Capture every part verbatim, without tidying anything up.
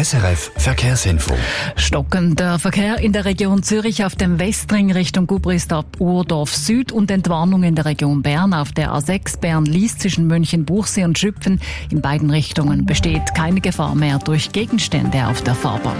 S R F Verkehrsinfo. Stockender Verkehr in der Region Zürich auf dem Westring Richtung Gubrist ab Urdorf Süd und Entwarnung in der Region Bern auf der A sechs Bern-Lies zwischen München-Buchsee und Schüpfen. In beiden Richtungen besteht keine Gefahr mehr durch Gegenstände auf der Fahrbahn.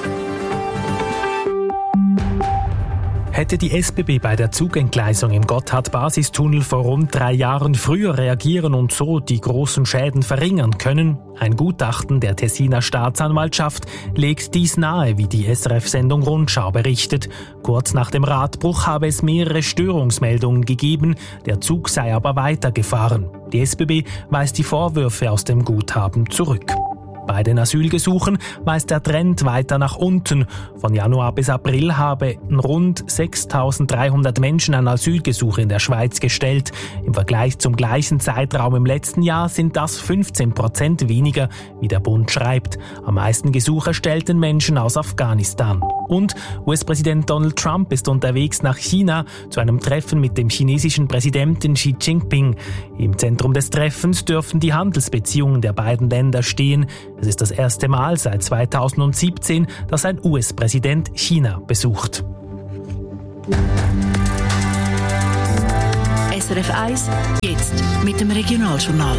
Hätte die S B B bei der Zugentgleisung im Gotthard-Basistunnel vor rund drei Jahren früher reagieren und so die großen Schäden verringern können? Ein Gutachten der Tessiner Staatsanwaltschaft legt dies nahe, wie die S R F-Sendung Rundschau berichtet. Kurz nach dem Radbruch habe es mehrere Störungsmeldungen gegeben, der Zug sei aber weitergefahren. Die S B B weist die Vorwürfe aus dem Guthaben zurück. Bei den Asylgesuchen weist der Trend weiter nach unten. Von Januar bis April haben rund sechstausenddreihundert Menschen ein Asylgesuch in der Schweiz gestellt. Im Vergleich zum gleichen Zeitraum im letzten Jahr sind das fünfzehn Prozent weniger, wie der Bund schreibt. Am meisten Gesuche stellten Menschen aus Afghanistan. Und U S-Präsident Donald Trump ist unterwegs nach China zu einem Treffen mit dem chinesischen Präsidenten Xi Jinping. Im Zentrum des Treffens dürfen die Handelsbeziehungen der beiden Länder stehen. Es ist das erste Mal seit zweitausendsiebzehn, dass ein U S-Präsident China besucht. S R F eins, jetzt mit dem Regionaljournal.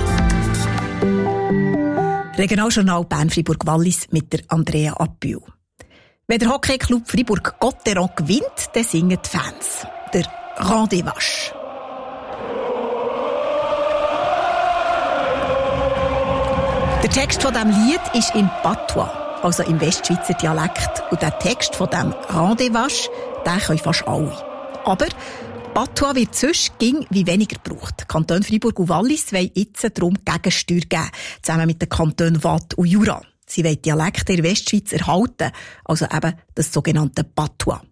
Regionaljournal Bern-Fribourg-Wallis mit der Andrea Appühl. Wenn der Hockeyclub Fribourg-Gotteron gewinnt, dann singen die Fans. Der Rendez-Vache. Der Text von diesem Lied ist im Patois, also im Westschweizer Dialekt. Und der Text von diesem Rendez-Vache, den können fast alle. Aber Patois wird sonst ging wie weniger gebraucht. Kanton Fribourg und Wallis wollen jetzt darum Gegensteuer geben, zusammen mit den Kantonen Waadt und Jura. Sie wollen Dialekte in der Westschweiz erhalten, also eben das sogenannte Patois.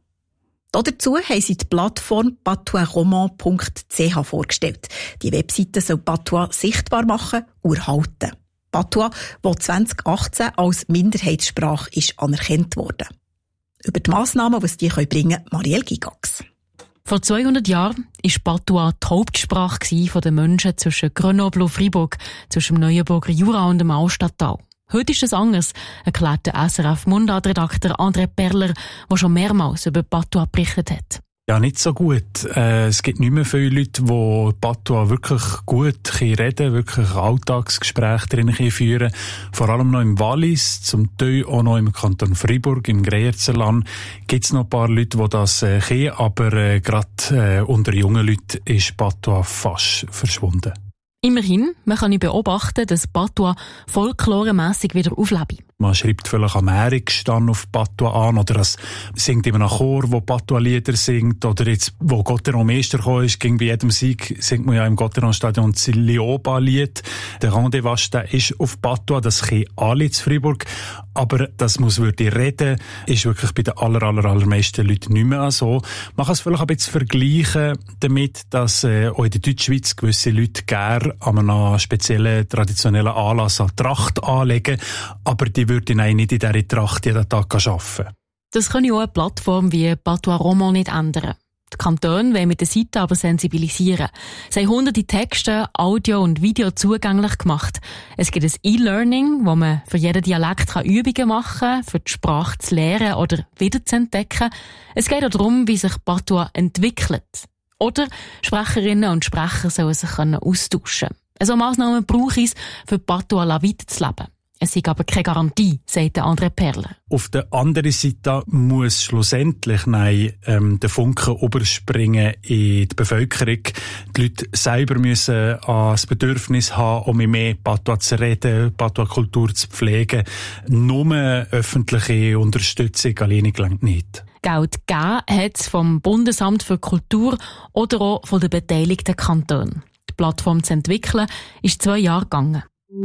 Dazu haben sie die Plattform patoisroman punkt c h vorgestellt. Die Webseite soll Patois sichtbar machen und erhalten. Patois, das zwanzig achtzehn als Minderheitssprache ist anerkannt wurde. Über die Massnahmen, die sie bringen können, Marielle Gigax. Vor zweihundert Jahren war Patois die Hauptsprache der Menschen zwischen Grenoble und Fribourg, zwischen dem Neuenburger Jura und dem Altstadttal. Heute ist es anders, erklärt der S R F-Mundart-Redakteur André Perler, der schon mehrmals über Patois berichtet hat. Ja, nicht so gut. Äh, es gibt nicht mehr viele Leute, die Patois wirklich gut reden, wirklich Alltagsgespräche drin führen. Vor allem noch im Wallis, zum Teil auch noch im Kanton Fribourg, im Greyerzenland, gibt es noch ein paar Leute, die das äh, können, aber äh, gerade äh, unter jungen Leuten ist Patois fast verschwunden. Immerhin, man kann beobachten, dass Patois folkloremässig wieder auflebe. Man schreibt vielleicht am Ährigsstand auf Patois an oder es singt immer ein Chor, wo Patois-Lieder singt. Oder jetzt, wo Gotteron Meister gekommen ist, ging bei jedem Sieg, singt man ja im Gotteron-Stadion das Lioba-Lied. Der Rendez-Vache, der ist auf Patois, das können alle zu Fribourg. Aber das muss wirklich reden, ist wirklich bei den aller, aller, allermeisten Leuten nicht mehr so. Man kann es vielleicht ein bisschen vergleichen damit, dass äh, auch in der Deutschschweiz gewisse Leute gerne an einem speziellen, traditionellen Anlass eine Tracht anlegen, aber die würde ich nicht in dieser Tracht jeden Tag arbeiten. Das kann ja auch eine Plattform wie patoisroman nicht ändern. Die Kantone wollen mit der Seite aber sensibilisieren. Sie haben hunderte Texte, Audio und Video zugänglich gemacht. Es gibt ein E-Learning, wo man für jeden Dialekt Übungen machen kann, für die Sprache zu lernen oder wieder zu entdecken. Es geht auch darum, wie sich Patois entwickelt. Oder Sprecherinnen und Sprecher sollen sich austauschen können. So Massnahmen brauche ich, für Patois weiterzuleben. Es ist aber keine Garantie, sagt André Perler. Auf der anderen Seite muss schlussendlich nein, ähm, der Funke überspringen in die Bevölkerung. Die Leute selber müssen äh, das Bedürfnis haben, um mehr Patois zu reden, Patois-Kultur zu pflegen. Nur öffentliche Unterstützung alleine gelangt nicht. Geld gegeben hat es vom Bundesamt für Kultur oder auch von den beteiligten Kantonen. Die Plattform zu entwickeln ist zwei Jahre gegangen.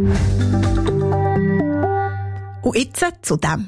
Und jetzt zu dem.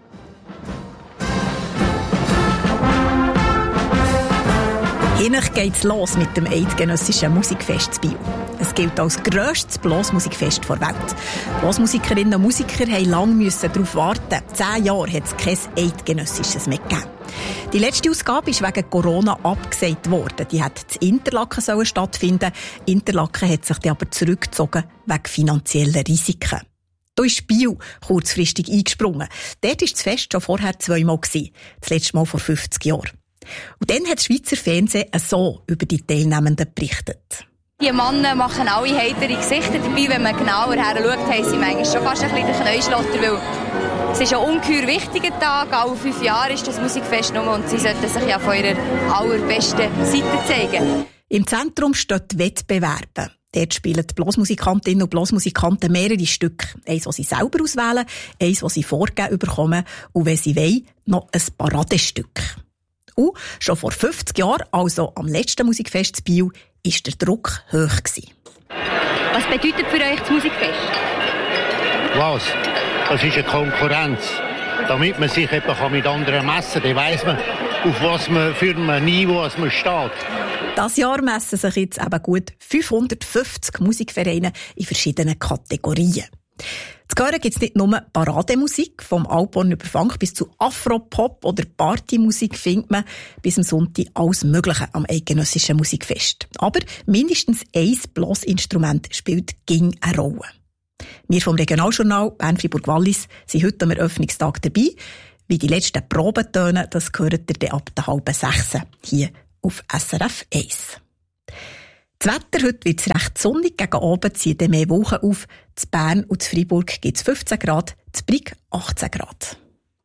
Hiernach geht's los mit dem Eidgenössischen Musikfest Biel. Es gilt als grösstes Blasmusikfest der Welt. Blasmusikerinnen und Musiker mussten lange darauf warten. Zehn Jahre hat es kein Eidgenössisches mehr gegeben. Die letzte Ausgabe ist wegen Corona abgesagt worden. Die hätte in Interlaken sollen stattfinden. Interlaken hat sich dann aber zurückgezogen wegen finanzieller Risiken. Da ist Biel kurzfristig eingesprungen. Dort war das Fest schon vorher zweimal. Das letzte Mal vor fünfzig Jahren. Und dann hat das Schweizer Fernsehen so über die Teilnehmenden berichtet. Die Männer machen alle heitere Gesichter dabei. Wenn man genauer her schaut, haben sie manchmal schon fast ein bisschen den Knäuschlotter, weil es ist ein ungeheuer wichtiger Tag. Alle fünf Jahre ist das Musikfest nur und sie sollten sich ja von ihrer allerbesten Seite zeigen. Im Zentrum stehen die Wettbewerbe. Dort spielen die Blasmusikantinnen und Blasmusikanten mehrere Stücke. Eins, das sie selber auswählen, eins, das sie vorgegeben bekommen und wenn sie wollen, noch ein Paradestück. Und schon vor fünfzig Jahren, also am letzten Musikfest in Biel, war der Druck hoch gewesen. Was bedeutet für euch das Musikfest? Was? Das ist eine Konkurrenz. Damit man sich eben mit anderen messen kann, dann weiss man, auf was man für ein Niveau man steht. Dieses Jahr messen sich jetzt eben gut fünfhundertfünfzig Musikvereine in verschiedenen Kategorien. Zu hören gibt es nicht nur Parademusik, vom Alphorn über Funk bis zu Afropop oder Partymusik findet man bis am Sonntag alles Mögliche am eidgenössischen Musikfest. Aber mindestens ein Blasinstrument spielt ging eine Rolle. Wir vom Regionaljournal Bern-Fribourg-Wallis sind heute am Eröffnungstag dabei. Wie die letzten Probentöne, das hört ihr dann ab der halben sechs hier auf S R F eins. Das Wetter, heute wird es recht sonnig, gegen Abend ziehen dann mehr Wolken auf. In Bern und in Freiburg gibt es fünfzehn Grad, in Brig achtzehn Grad.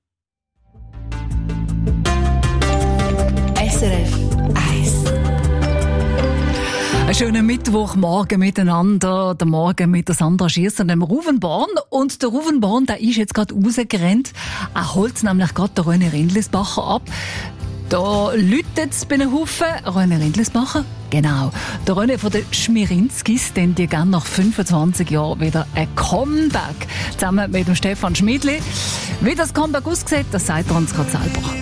S R F eins. Einen schönen Mittwochmorgen miteinander. Der Morgen mit der Sandra Schiers und dem Ruven Born. Und der Ruven Born, der ist jetzt gerade rausgerannt. Er holt nämlich gerade den René Rindlisbacher ab. Da läutet es bei einem Haufen. René Rindlisbacher? Genau. Der René von den Schmirinskis, den die gerne nach fünfundzwanzig Jahren wieder ein Comeback zusammen mit dem Stefan Schmidli. Wie das Comeback aussieht, das sagt er uns gerade selber.